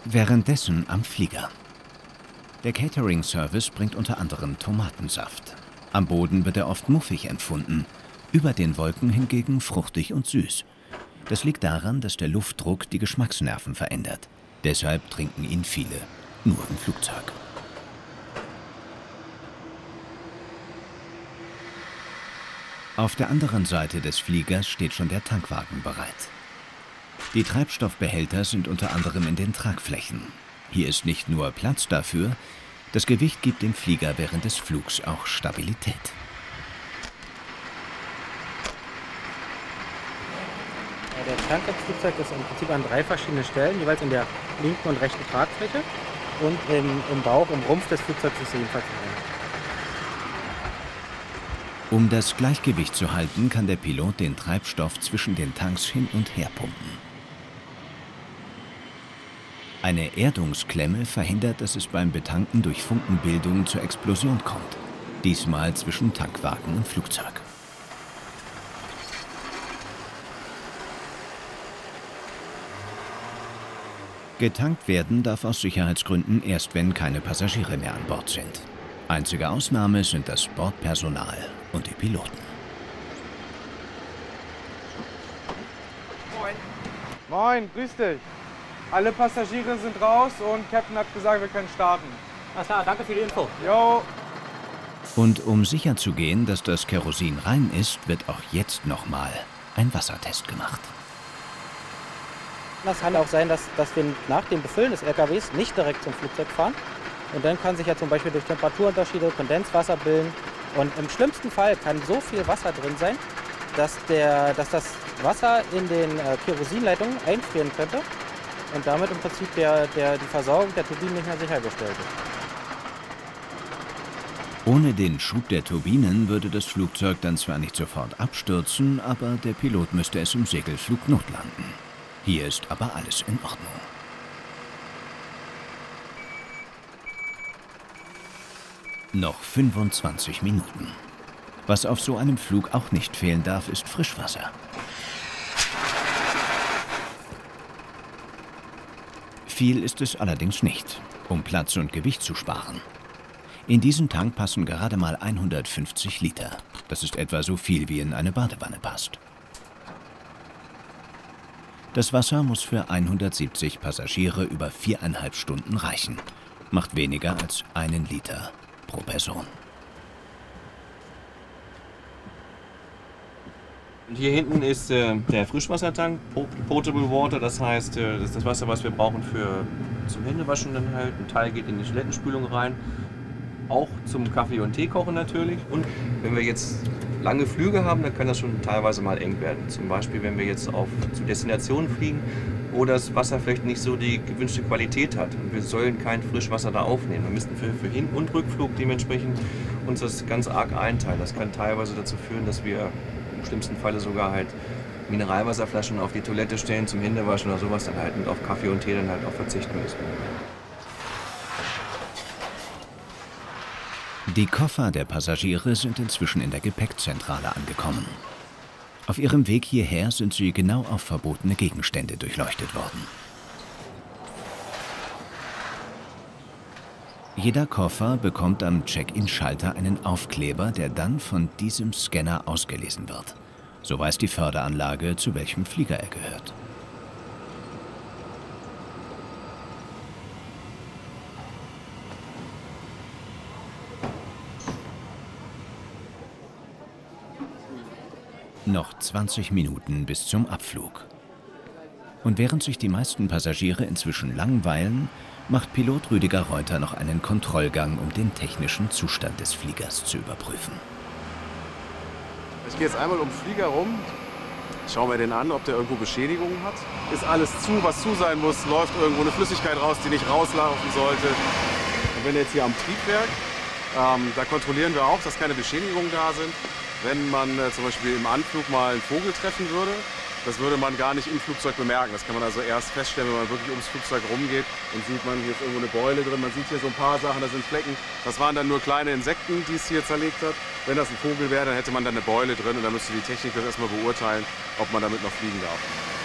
Währenddessen am Flieger. Der Catering-Service bringt unter anderem Tomatensaft. Am Boden wird er oft muffig empfunden, über den Wolken hingegen fruchtig und süß. Das liegt daran, dass der Luftdruck die Geschmacksnerven verändert. Deshalb trinken ihn viele, nur im Flugzeug. Auf der anderen Seite des Fliegers steht schon der Tankwagen bereit. Die Treibstoffbehälter sind unter anderem in den Tragflächen. Hier ist nicht nur Platz dafür, das Gewicht gibt dem Flieger während des Flugs auch Stabilität. Der Tank im Flugzeug ist im Prinzip an 3 verschiedenen Stellen, jeweils in der linken und rechten Tragfläche und im Bauch, im Rumpf des Flugzeugs ist ebenfalls einer. Um das Gleichgewicht zu halten, kann der Pilot den Treibstoff zwischen den Tanks hin und her pumpen. Eine Erdungsklemme verhindert, dass es beim Betanken durch Funkenbildung zur Explosion kommt. Diesmal zwischen Tankwagen und Flugzeug. Getankt werden darf aus Sicherheitsgründen erst, wenn keine Passagiere mehr an Bord sind. Einzige Ausnahme sind das Bordpersonal und die Piloten. Moin. Moin, grüß dich. Alle Passagiere sind raus und Captain hat gesagt, wir können starten. Alles klar, danke für die Info. Jo. Und um sicherzugehen, dass das Kerosin rein ist, wird auch jetzt nochmal ein Wassertest gemacht. Das kann auch sein, dass wir nach dem Befüllen des LKWs nicht direkt zum Flugzeug fahren. Und dann kann sich ja zum Beispiel durch Temperaturunterschiede Kondenswasser bilden. Und im schlimmsten Fall kann so viel Wasser drin sein, dass das Wasser in den Kerosinleitungen einfrieren könnte und damit im Prinzip die Versorgung der Turbinen nicht mehr sichergestellt ist. Ohne den Schub der Turbinen würde das Flugzeug dann zwar nicht sofort abstürzen, aber der Pilot müsste es im Segelflug notlanden. Hier ist aber alles in Ordnung. Noch 25 Minuten. Was auf so einem Flug auch nicht fehlen darf, ist Frischwasser. Viel ist es allerdings nicht, um Platz und Gewicht zu sparen. In diesen Tank passen gerade mal 150 Liter. Das ist etwa so viel, wie in eine Badewanne passt. Das Wasser muss für 170 Passagiere über 4,5 Stunden reichen. Macht weniger als 1 Liter pro Person. Und hier hinten ist der Frischwassertank, Potable Water, das heißt, das ist das Wasser, was wir brauchen zum Händewaschen dann halt. Ein Teil geht in die Toilettenspülung rein, auch zum Kaffee- und Teekochen natürlich. Und wenn wir jetzt lange Flüge haben, dann kann das schon teilweise mal eng werden. Zum Beispiel, wenn wir jetzt zu Destinationen fliegen, wo das Wasser vielleicht nicht so die gewünschte Qualität hat. Und wir sollen kein Frischwasser da aufnehmen. Wir müssen für Hin- und Rückflug dementsprechend uns das ganz arg einteilen. Das kann teilweise dazu führen, dass wir im schlimmsten Falle sogar halt Mineralwasserflaschen auf die Toilette stellen zum Händewaschen oder sowas dann halt und auf Kaffee und Tee dann halt auch verzichten müssen. Die Koffer der Passagiere sind inzwischen in der Gepäckzentrale angekommen. Auf ihrem Weg hierher sind sie genau auf verbotene Gegenstände durchleuchtet worden. Jeder Koffer bekommt am Check-in-Schalter einen Aufkleber, der dann von diesem Scanner ausgelesen wird. So weiß die Förderanlage, zu welchem Flieger er gehört. Noch 20 Minuten bis zum Abflug. Und während sich die meisten Passagiere inzwischen langweilen, macht Pilot Rüdiger Reuter noch einen Kontrollgang, um den technischen Zustand des Fliegers zu überprüfen. Ich gehe jetzt einmal um den Flieger rum, schaue mir den an, ob der irgendwo Beschädigungen hat. Ist alles zu, was zu sein muss, läuft irgendwo eine Flüssigkeit raus, die nicht rauslaufen sollte. Und wenn jetzt hier am Triebwerk, da kontrollieren wir auch, dass keine Beschädigungen da sind. Wenn man zum Beispiel im Anflug mal einen Vogel treffen würde, das würde man gar nicht im Flugzeug bemerken. Das kann man also erst feststellen, wenn man wirklich ums Flugzeug rumgeht und sieht man, hier ist irgendwo eine Beule drin, man sieht hier so ein paar Sachen, da sind Flecken. Das waren dann nur kleine Insekten, die es hier zerlegt hat. Wenn das ein Vogel wäre, dann hätte man dann eine Beule drin und dann müsste die Technik das erstmal beurteilen, ob man damit noch fliegen darf.